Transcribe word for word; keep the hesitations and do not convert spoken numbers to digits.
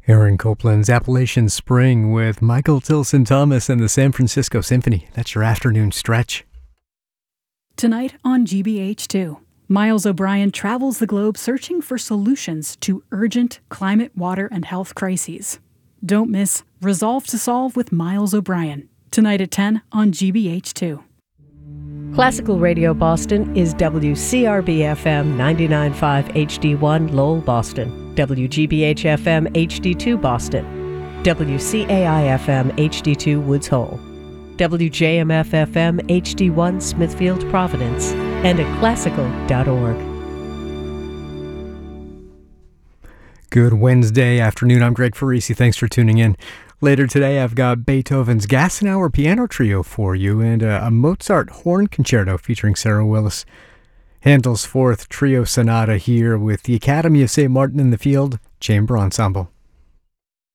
Aaron Copland's Appalachian Spring with Michael Tilson Thomas and the San Francisco Symphony. That's your afternoon stretch. Tonight on G B H two, Miles O'Brien travels the globe searching for solutions to urgent climate, water, and health crises. Don't miss Resolve to Solve with Miles O'Brien, tonight at ten on G B H two. Classical Radio Boston is W C R B F M ninety-nine point five H D one Lowell, Boston, W G B H F M H D two Boston, W C A I F M H D two Woods Hole, W J M F F M H D one Smithfield, Providence, and at classical dot org. Good Wednesday afternoon. I'm Greg Farisi. Thanks for tuning in. Later today, I've got Beethoven's Gassenauer Piano Trio for you and a, a Mozart Horn Concerto featuring Sarah Willis. Handel's Fourth Trio Sonata here with the Academy of Saint Martin in the Field Chamber Ensemble.